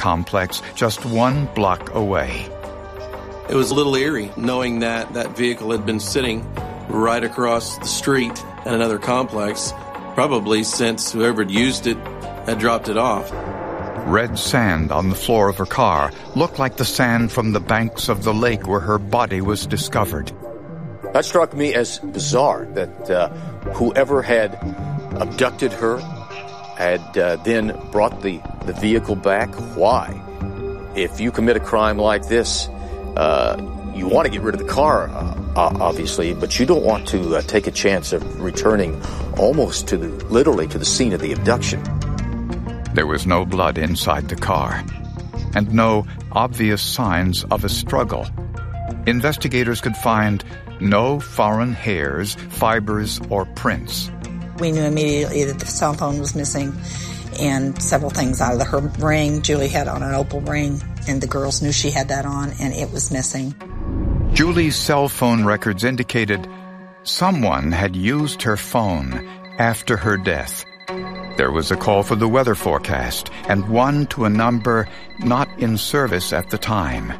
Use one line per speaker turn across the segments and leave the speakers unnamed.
complex just 1 block away.
It was a little eerie knowing that that vehicle had been sitting right across the street at another complex, probably since whoever had used it had dropped it off.
Red sand on the floor of her car looked like the sand from the banks of the lake where her body was discovered.
That struck me as bizarre, that whoever had abducted her had then brought the vehicle back. Why? If you commit a crime like this, you want to get rid of the car, obviously, but you don't want to take a chance of returning almost literally to the scene of the abduction.
There was no blood inside the car, and no obvious signs of a struggle. Investigators could find no foreign hairs, fibers, or prints.
We knew immediately that the cell phone was missing and several things out of her ring. Julie had on an opal ring, and the girls knew she had that on, and it was missing.
Julie's cell phone records indicated someone had used her phone after her death. There was a call for the weather forecast and one to a number not in service at the time.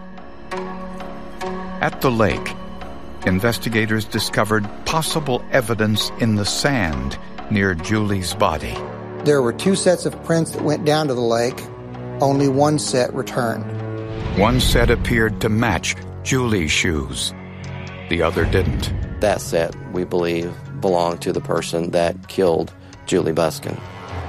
At the lake, investigators discovered possible evidence in the sand near Julie's body.
There were 2 sets of prints that went down to the lake. Only 1 set returned.
One set appeared to match Julie's shoes. The other didn't.
That set, we believe, belonged to the person that killed Julie Buskin.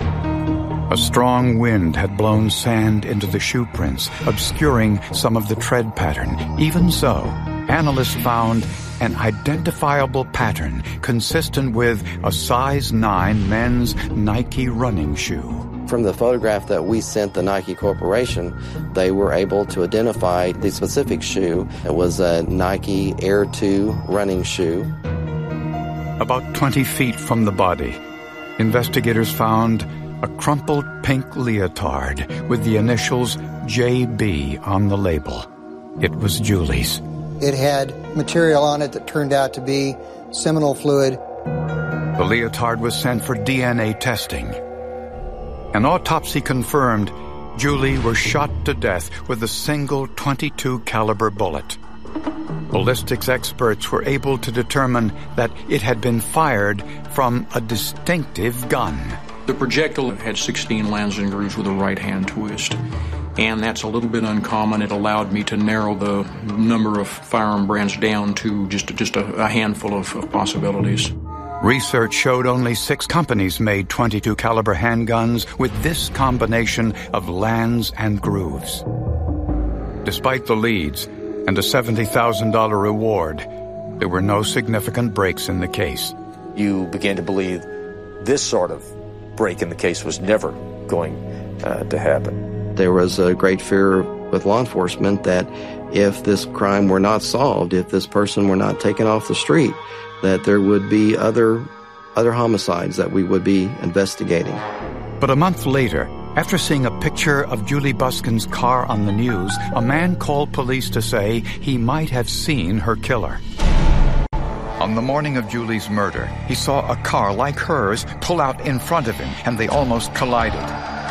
A strong wind had blown sand into the shoe prints, obscuring some of the tread pattern. Even so, analysts found an identifiable pattern consistent with a size 9 men's Nike running shoe.
From the photograph that we sent the Nike Corporation, they were able to identify the specific shoe. It was a Nike Air 2 running shoe.
About 20 feet from the body, investigators found a crumpled pink leotard with the initials JB on the label. It was Julie's.
It had material on it that turned out to be seminal fluid.
The leotard was sent for DNA testing. An autopsy confirmed Julie was shot to death with a single .22 caliber bullet. Ballistics experts were able to determine that it had been fired from a distinctive gun.
The projectile had 16 lancing grooves with a right-hand twist, and that's a little bit uncommon. It allowed me to narrow the number of firearm brands down to just a handful of possibilities.
Research showed only 6 companies made .22 caliber handguns with this combination of lands and grooves. Despite the leads and a $70,000 reward, there were no significant breaks in the case.
You began to believe this sort of break in the case was never going to happen.
There was a great fear with law enforcement that if this crime were not solved, if this person were not taken off the street, that there would be other homicides that we would be investigating.
But a month later, after seeing a picture of Julie Buskin's car on the news, a man called police to say he might have seen her killer. On the morning of Julie's murder, he saw a car like hers pull out in front of him, and they almost collided.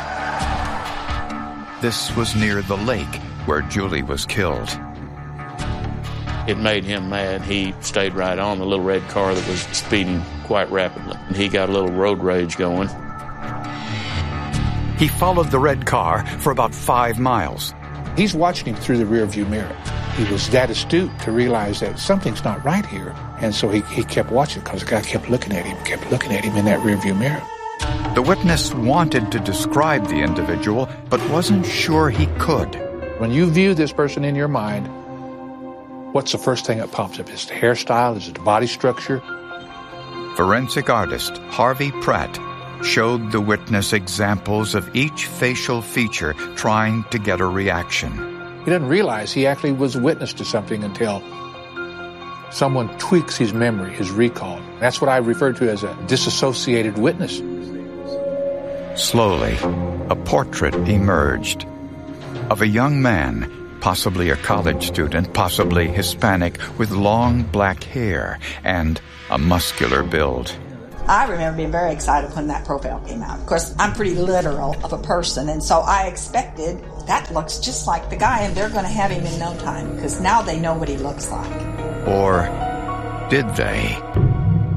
This was near the lake where Julie was killed.
It made him mad. He stayed right on the little red car that was speeding quite rapidly. He got a little road rage going.
He followed the red car for about 5 miles.
He's watching him through the rearview mirror. He was that astute to realize that something's not right here. And so he kept watching because the guy kept looking at him in that rearview mirror.
The witness wanted to describe the individual, but wasn't sure he could.
When you view this person in your mind, what's the first thing that pops up? Is it the hairstyle? Is it the body structure?
Forensic artist Harvey Pratt showed the witness examples of each facial feature, trying to get a reaction.
He doesn't realize he actually was a witness to something until someone tweaks his memory, his recall. That's what I refer to as a disassociated witness.
Slowly, a portrait emerged of a young man, possibly a college student, possibly Hispanic, with long black hair and a muscular build.
I remember being very excited when that profile came out. Of course, I'm pretty literal of a person, and so I expected that looks just like the guy, and they're going to have him in no time, because now they know what he looks like.
Or did they?